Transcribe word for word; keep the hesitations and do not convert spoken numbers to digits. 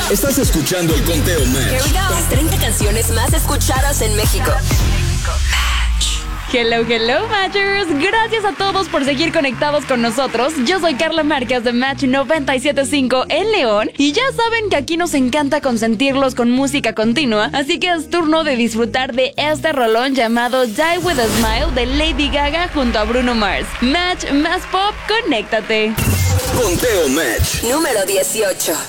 Estás escuchando el Conteo Match. Las treinta canciones más escuchadas en México. Hello, hello, Matchers. Gracias a todos por seguir conectados con nosotros. Yo soy Carla Márquez de Match noventa y siete punto cinco en León. Y ya saben que aquí nos encanta consentirlos con música continua. Así que es turno de disfrutar de este rolón llamado Die With A Smile de Lady Gaga junto a Bruno Mars. Match más pop, conéctate. Conteo Match Número dieciocho.